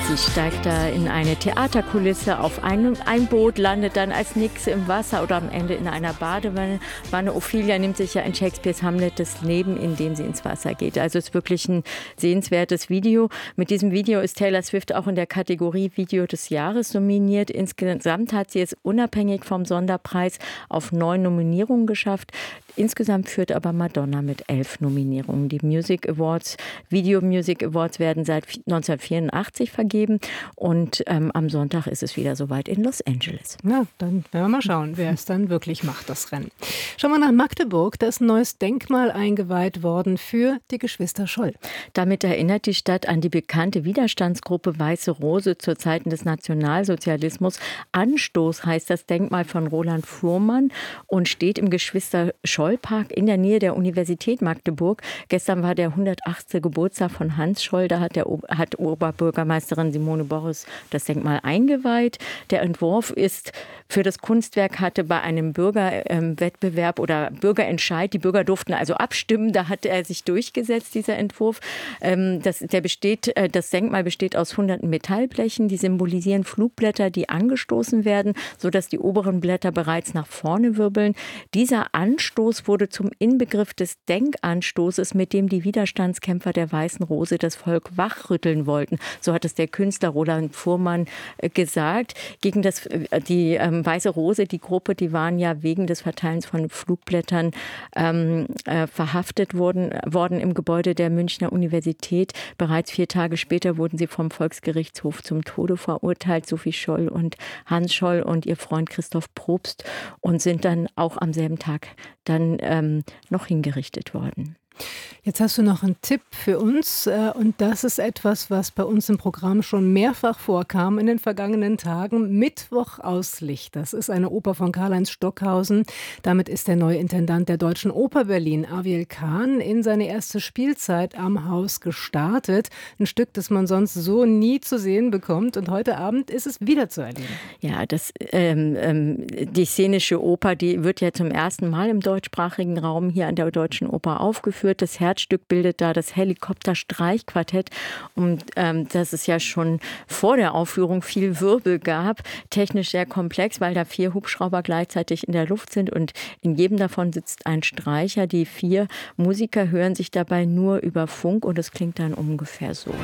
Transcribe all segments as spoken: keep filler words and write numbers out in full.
Sie steigt da in eine Theaterkulisse auf ein, ein Boot, landet dann als Nixe im Wasser oder am Ende in einer Badewanne. Ophelia nimmt sich ja in Shakespeares Hamlet das Leben, indem sie ins Wasser geht. Also es ist wirklich ein sehenswertes Video. Mit diesem Video ist Taylor Swift auch in der Kategorie Video des Jahres nominiert. Insgesamt hat sie es unabhängig vom Sonderpreis auf neun Nominierungen geschafft. Insgesamt führt aber Madonna mit elf Nominierungen. Die Music Awards, Video Music Awards werden seit neunzehnhundertvierundachtzig vergeben und ähm, am Sonntag ist es wieder soweit in Los Angeles. Na, dann werden wir mal schauen, wer es dann wirklich macht, das Rennen. Schauen wir nach Magdeburg, da ist ein neues Denkmal eingeweiht worden für die Geschwister Scholl. Damit erinnert die Stadt an die bekannte Widerstandsgruppe Weiße Rose zu Zeiten des Nationalsozialismus. Anstoß heißt das Denkmal von Roland Fuhrmann und steht im Geschwister-Scholl-Park in der Nähe der Universität Magdeburg. Gestern war der hundertachtste Geburtstag von Hans Scholl. Da hat, der, hat Oberbürgermeisterin Simone Boris das Denkmal eingeweiht. Der Entwurf ist für das Kunstwerk hatte bei einem Bürgerwettbewerb ähm, oder Bürgerentscheid, die Bürger durften also abstimmen, da hat er sich durchgesetzt, dieser Entwurf. Ähm, das, der besteht, äh, das Denkmal besteht aus hunderten Metallblechen, die symbolisieren Flugblätter, die angestoßen werden, sodass die oberen Blätter bereits nach vorne wirbeln. Dieser Anstoß wurde zum Inbegriff des Denkanstoßes, mit dem die Widerstandskämpfer der Weißen Rose das Volk wachrütteln wollten. So hat es der Künstler Roland Fuhrmann äh, gesagt. Gegen das, äh, die ähm, Weiße Rose, die Gruppe, die waren ja wegen des Verteilens von Flugblättern ähm, äh, verhaftet worden, worden im Gebäude der Münchner Universität. Bereits vier Tage später wurden sie vom Volksgerichtshof zum Tode verurteilt, Sophie Scholl und Hans Scholl und ihr Freund Christoph Probst, und sind dann auch am selben Tag dann ähm, noch hingerichtet worden. Jetzt hast du noch einen Tipp für uns und das ist etwas, was bei uns im Programm schon mehrfach vorkam in den vergangenen Tagen. Mittwoch aus Licht. Das ist eine Oper von Karl-Heinz Stockhausen. Damit ist der neue Intendant der Deutschen Oper Berlin, Aviel Kahn, in seine erste Spielzeit am Haus gestartet. Ein Stück, das man sonst so nie zu sehen bekommt, und heute Abend ist es wieder zu erleben. Ja, das, ähm, ähm, die szenische Oper, die wird ja zum ersten Mal im deutschsprachigen Raum hier an der Deutschen Oper aufgeführt. Das Herzstück bildet da das Helikopter-Streichquartett, und ähm, dass es ja schon vor der Aufführung viel Wirbel gab. Technisch sehr komplex, weil da vier Hubschrauber gleichzeitig in der Luft sind und in jedem davon sitzt ein Streicher. Die vier Musiker hören sich dabei nur über Funk und es klingt dann ungefähr so.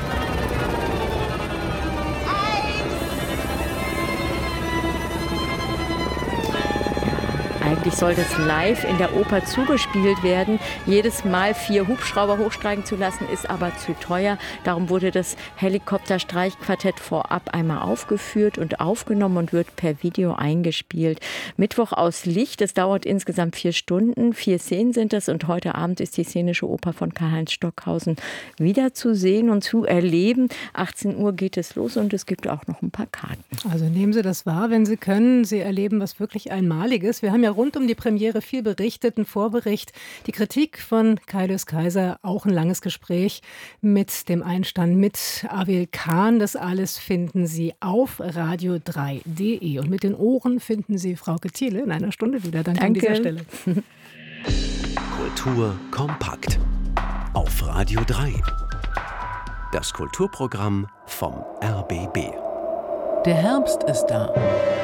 Eigentlich soll das live in der Oper zugespielt werden. Jedes Mal vier Hubschrauber hochsteigen zu lassen, ist aber zu teuer. Darum wurde das Helikopter-Streichquartett vorab einmal aufgeführt und aufgenommen und wird per Video eingespielt. Mittwoch aus Licht, es dauert insgesamt vier Stunden. Vier Szenen sind es, und heute Abend ist die szenische Oper von Karl-Heinz Stockhausen wieder zu sehen und zu erleben. achtzehn Uhr geht es los und es gibt auch noch ein paar Karten. Also nehmen Sie das wahr, wenn Sie können. Sie erleben was wirklich Einmaliges. Wir haben ja rund um die Premiere viel berichtet, einen Vorbericht, die Kritik von Kaius Kaiser, auch ein langes Gespräch mit dem Einstand mit Aviel Kahn. Das alles finden Sie auf radio drei punkt de, und mit den Ohren finden Sie Frauke Thiele in einer Stunde wieder. Danke, Danke. An dieser Stelle. Kultur kompakt auf Radio drei. Das Kulturprogramm vom R B B. Der Herbst ist da.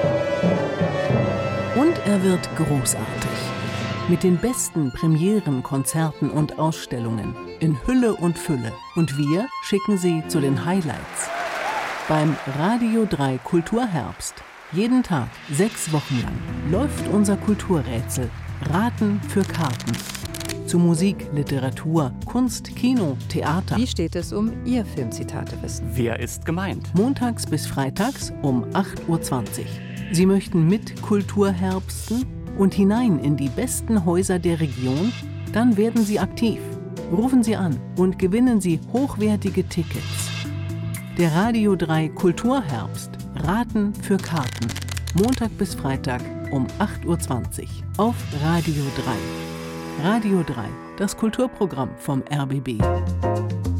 Und er wird großartig. Mit den besten Premieren, Konzerten und Ausstellungen. In Hülle und Fülle. Und wir schicken Sie zu den Highlights. Beim Radio drei Kulturherbst. Jeden Tag, sechs Wochen lang, läuft unser Kulturrätsel. Raten für Karten. Zu Musik, Literatur, Kunst, Kino, Theater. Wie steht es um Ihr Filmzitate-Wissen? Wer ist gemeint? Montags bis freitags um acht Uhr zwanzig. Sie möchten mit Kulturherbsten und hinein in die besten Häuser der Region? Dann werden Sie aktiv. Rufen Sie an und gewinnen Sie hochwertige Tickets. Der Radio drei Kulturherbst. Raten für Karten. Montag bis Freitag um acht Uhr zwanzig auf Radio drei. Radio drei, das Kulturprogramm vom R B B.